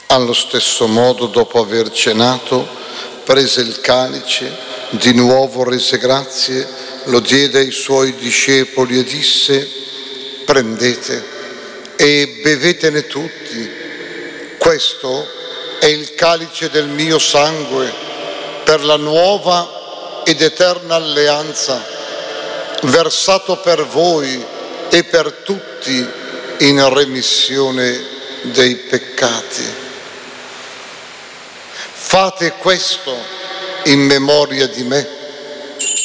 Allo stesso modo, dopo aver cenato, prese il calice, di nuovo rese grazie, lo diede ai suoi discepoli e disse: prendete e bevetene tutti. Questo è il calice del mio sangue per la nuova ed eterna alleanza, versato per voi e per tutti in remissione dei peccati. Fate questo in memoria di me.